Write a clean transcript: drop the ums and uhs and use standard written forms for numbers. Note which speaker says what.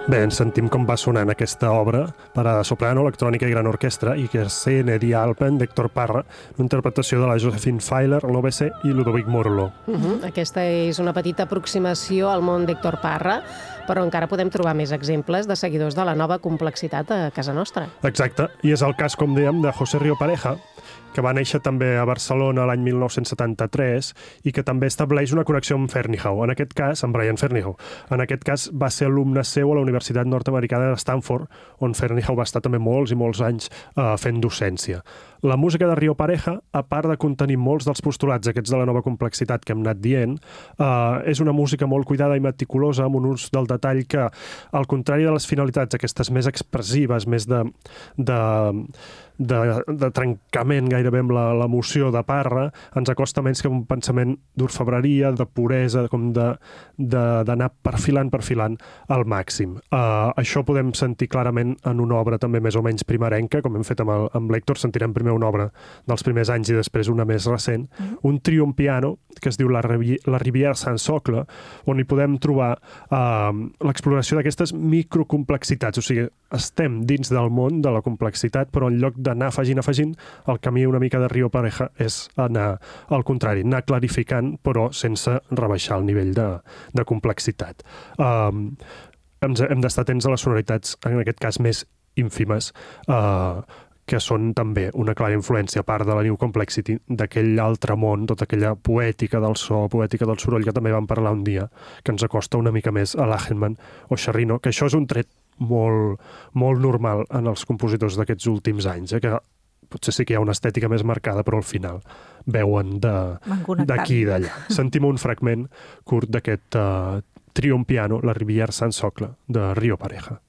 Speaker 1: Bé, ens sentim com va sonant aquesta obra per a soprano, electrònica i gran orquestra i que és di Alpen d'Héctor Parra, una interpretació de la Josephine Feiler, l'OBC i Ludovic Morlo.
Speaker 2: Aquesta és una petita aproximació al món d'Héctor Parra, però encara podem trobar més exemples de seguidors de la nova complexitat a casa nostra.
Speaker 1: Exacte, i és el cas, com dèiem, de José Río Pareja, que va néixer també a Barcelona l'any 1973 i que també estableix una connexió amb Fernihau, en aquest cas, amb Brian Fernihau. En aquest cas va ser alumne seu a la Universitat Nord-Americana de Stanford, on Fernihau va estar també molts i molts anys fent docència. La música de Río Pareja, a part de contenir molts dels postulats aquests de la nova complexitat que hem anat dient, és una música molt cuidada i meticulosa, amb un ús del detall que, al contrari de les finalitats aquestes més expressives, més de trencament gairebé amb l'emoció de Parra, ens acosta menys que un pensament d'orfebreria, de puresa, com d'anar perfilant al màxim. Això podem sentir clarament en una obra també més o menys primerenca, com hem fet amb l'Héctor, sentirem primer una obra dels primers anys i després una més recent, un trio en piano que es diu La Rivière sans socle, on hi podem trobar l'exploració d'aquestes microcomplexitats, o sigui, estem dins del món de la complexitat, però en lloc d'anar afegint, el camí una mica de Río Pareja és anar al contrari, anar clarificant, però sense rebaixar el nivell de complexitat. Hem d'estar atents a les sonoritats, en aquest cas més ínfimes, que són també una clara influència, a part de la New Complexity, d'aquell altre món, tota aquella poètica del so, poètica del soroll, que també vam parlar un dia, que ens acosta una mica més a Lachenmann o Sciarrino, que això és un tret molt normal en els compositors d'aquests últims anys, que potser sí que hi ha una estètica més marcada, però al final veuen d'aquí i d'allà. Sentim un fragment curt d'aquest trio en piano, La Rivière sans socle, de Río Pareja.